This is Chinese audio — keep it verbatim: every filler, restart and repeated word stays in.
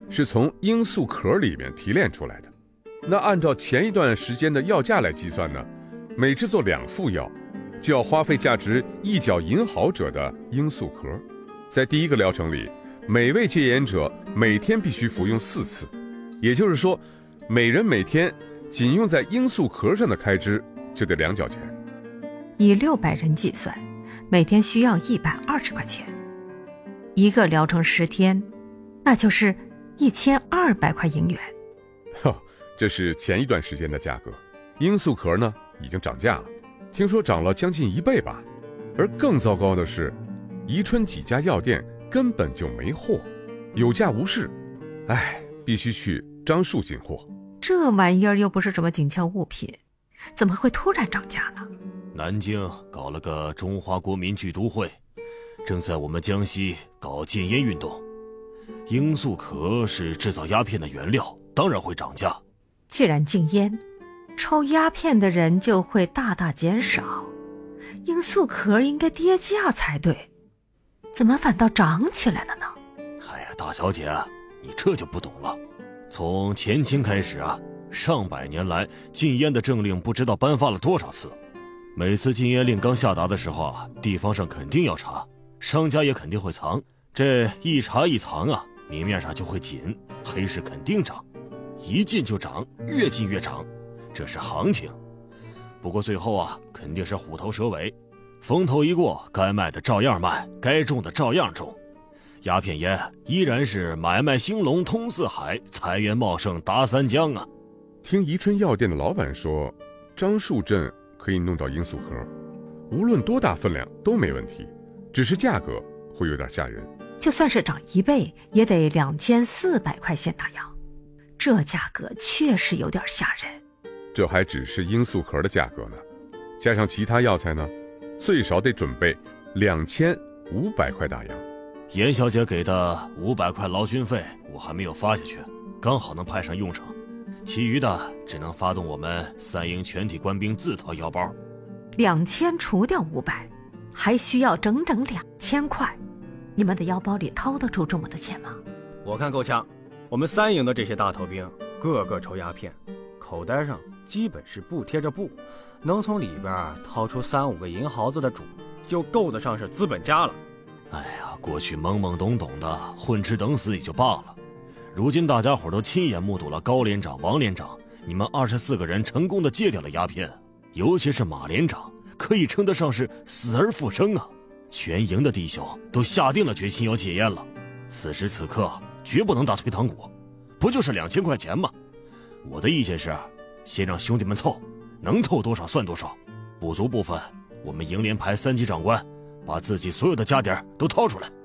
是从罂粟壳里面提炼出来的。那按照前一段时间的药价来计算呢，每制作两副药，就要花费价值一角银毫者的罂粟壳。在第一个疗程里，每位戒烟者每天必须服用四次，也就是说，每人每天仅用在罂粟壳上的开支就得两角钱。 以六百人计算，每天需要一百二十块钱。一个疗程十天，那就是一千二百块银元。 呵，这是前一段时间的价格。罂粟壳呢，已经涨价了，听说涨了将近一倍吧。而更糟糕的是，宜春几家药店根本就没货，有价无市。唉，必须去樟树进货。 这玩意儿又不是什么紧俏物品，怎么会突然涨价呢？ 南京搞了个中华国民剧毒会，正在我们江西搞戒烟运动。罂粟壳是制造鸦片的原料，当然会涨价。 既然禁烟，抽鸦片的人就会大大减少，罂粟壳应该跌价才对，怎么反倒涨起来了呢？ 哎呀，大小姐，你这就不懂了。从前清开始啊，上百年来禁烟的政令不知道颁发了多少次。每次禁烟令刚下达的时候啊，地方上肯定要查，商家也肯定会藏。这一查一藏啊，明面上就会紧，黑市肯定涨，一禁就涨，越禁越涨，这是行情。不过最后啊，肯定是虎头蛇尾，风头一过，该卖的照样卖，该种的照样种。鸦片烟依然是买卖兴隆通四海，财源茂盛达三江啊。 听宜春药店的老板说，樟树镇可以弄到罂粟壳，无论多大分量都没问题，只是价格会有点吓人。 就算是涨一倍，也得两千四百块现大洋，这价格确实有点吓人。 这还只是罂粟壳的价格呢，加上其他药材呢，最少得准备两千五百块大洋。 严小姐给的五百块劳军费我还没有发下去，刚好能派上用场，其余的只能发动我们三营全体官兵自掏腰包。 两千除掉五百，还需要整整两千块，你们的腰包里掏得出这么多钱吗？ 我看够呛，我们三营的这些大头兵个个抽鸦片，口袋上基本是不贴着布，能从里边掏出三五个银毫子的主，就够得上是资本家了。 哎呀，过去懵懵懂懂的混吃等死也就罢了，如今大家伙都亲眼目睹了高连长、王连长，你们二十四个人成功的戒掉了鸦片，尤其是马连长，可以称得上是死而复生啊！全营的弟兄都下定了决心要戒烟了，此时此刻绝不能打退堂鼓，不就是两千块钱吗？我的意见是，先让兄弟们凑，能凑多少算多少，不足部分，我们营连排三级长官把自己所有的家底儿都掏出来。